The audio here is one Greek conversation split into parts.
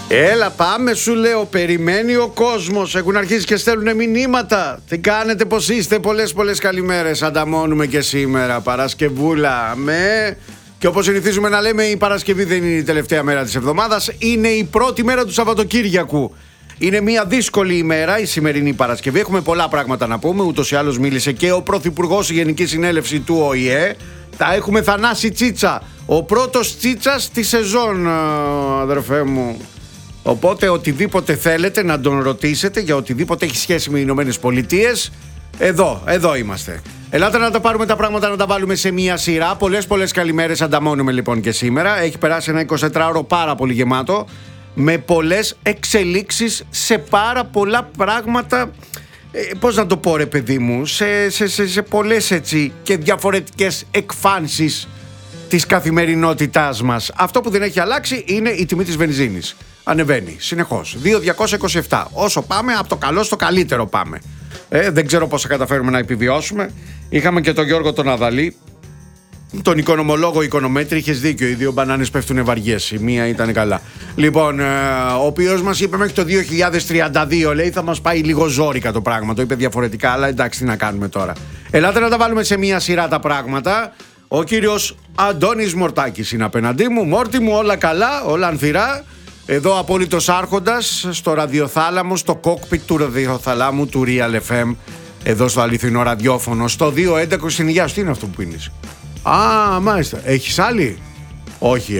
Έλα πάμε σου λέω, περιμένει ο κόσμος. Έχουν αρχίσει και στέλνουν μηνύματα. Τι κάνετε, πως είστε, πολλές καλημέρες. Ανταμώνουμε και σήμερα Παρασκευούλα Και όπως συνηθίζουμε να λέμε, η Παρασκευή δεν είναι η τελευταία μέρα της εβδομάδας. Είναι η πρώτη μέρα του Σαββατοκύριακου. Είναι μια δύσκολη ημέρα η σημερινή Παρασκευή. Έχουμε πολλά πράγματα να πούμε. Ούτως ή άλλως μίλησε και ο Πρωθυπουργός στη Γενική Συνέλευση του ΟΗΕ. Θα έχουμε Θανάση Τσίτσα. Ο πρώτος Τσίτσας τη σεζόν, αδερφέ μου. Οπότε οτιδήποτε θέλετε να τον ρωτήσετε για οτιδήποτε έχει σχέση με οι Ηνωμένες Πολιτείες, εδώ είμαστε. Ελάτε να τα πάρουμε τα πράγματα, να τα βάλουμε σε μία σειρά. Πολλές καλημέρες ανταμώνουμε λοιπόν και σήμερα. Έχει περάσει ένα 24ωρο πάρα πολύ γεμάτο, με πολλές εξελίξεις σε πάρα πολλά πράγματα. Πώς να το πω ρε παιδί μου, σε πολλές έτσι και διαφορετικές εκφάνσεις της καθημερινότητάς μας. Αυτό που δεν έχει αλλάξει είναι η τιμή της βενζίνης. Ανεβαίνει συνεχώς. 2.227. Όσο πάμε, από το καλό στο καλύτερο πάμε. Δεν ξέρω πώς θα καταφέρουμε να επιβιώσουμε. Είχαμε και τον Γιώργο τον Αδαλή, τον οικονομολόγο Οικονομέτρη. Είχες δίκιο, οι δύο μπανάνες πέφτουνε βαριές. Η μία ήταν καλά. Λοιπόν, ο οποίος μας είπε μέχρι το 2032, λέει, θα μας πάει λίγο ζόρικα το πράγμα. Το είπε διαφορετικά, αλλά εντάξει, τι να κάνουμε τώρα. Ελάτε να τα βάλουμε σε μία σειρά τα πράγματα. Ο κύριος Αντώνης Μορτάκης είναι απέναντί μου. Μόρτι μου, όλα καλά, όλα ανθυρά. Εδώ απόλυτος άρχοντας στο ραδιοθάλαμο, στο κόκπιτ του ραδιοθαλάμου του Real FM. Εδώ στο αληθινό ραδιόφωνο, στο 211 στην υγεία σου. Τι είναι αυτό που πίνεις? Α, μάλιστα. Έχεις άλλη? Όχι,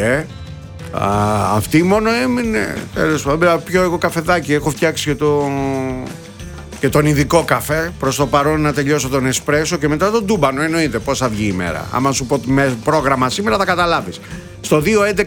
αυτή μόνο έμεινε. Τέλος πάντων, πρέπει να πιω εγώ καφεδάκι. Έχω φτιάξει και τον ειδικό καφέ. Προς το παρόν να τελειώσω τον εσπρέσο και μετά τον τούμπανο. Εννοείται πώς θα βγει η μέρα. Άμα σου πω με πρόγραμμα σήμερα θα καταλάβεις. Στο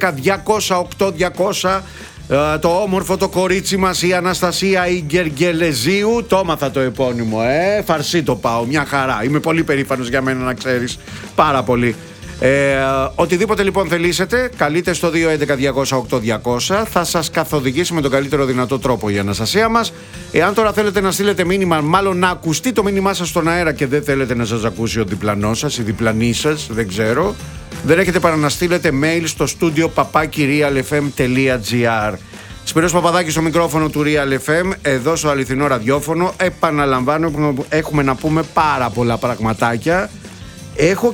211-208-200 το όμορφο το κορίτσι μας, η Αναστασία η Γεργελεζίου. Το έμαθα το επώνυμο, φαρσί το πάω, μια χαρά. Είμαι πολύ περήφανος για μένα, να ξέρεις. Πάρα πολύ. Οτιδήποτε λοιπόν θελήσετε, καλείτε στο 211-208-200. Θα σας καθοδηγήσει με τον καλύτερο δυνατό τρόπο η Αναστασία μας. Εάν τώρα θέλετε να στείλετε μήνυμα, μάλλον να ακουστεί το μήνυμά σας στον αέρα και δεν θέλετε να σας ακούσει ο διπλανός σας, η διπλανή σας, δεν ξέρω, δεν έχετε παρά να στείλετε mail στο studio papaki.realfm.gr. Σπύρος Παπαδάκης στο μικρόφωνο του Real FM, εδώ στο αληθινό ραδιόφωνο. Επαναλαμβάνω, έχουμε να πούμε πάρα πολλά πραγματάκια. Έχω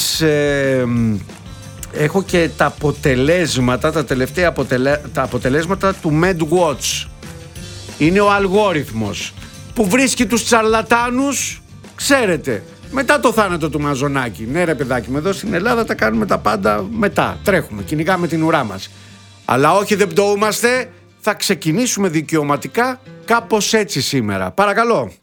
και τα αποτελέσματα, τα τελευταία τα αποτελέσματα του MedWatch. Είναι ο αλγόριθμος που βρίσκει τους τσαρλατάνους, ξέρετε, μετά το θάνατο του Μαζονάκη. Ναι ρε παιδάκι μου, εδώ στην Ελλάδα τα κάνουμε τα πάντα μετά. Τρέχουμε, κυνηγάμε την ουρά μας. Αλλά όχι, δεν πτωούμαστε, θα ξεκινήσουμε δικαιωματικά κάπως έτσι σήμερα. Παρακαλώ.